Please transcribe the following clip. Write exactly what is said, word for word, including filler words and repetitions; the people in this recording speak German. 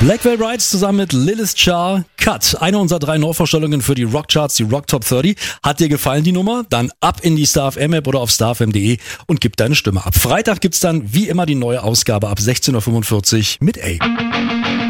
Blackwell Brides zusammen mit Lilith Char, Cut. Eine unserer drei Neuvorstellungen für die Rockcharts, die Rock Top dreißig. Hat dir gefallen die Nummer? Dann ab in die Star F M App oder auf star f m punkt de und gib deine Stimme ab. Freitag gibt's dann wie immer die neue Ausgabe ab sechzehn Uhr fünfundvierzig mit A.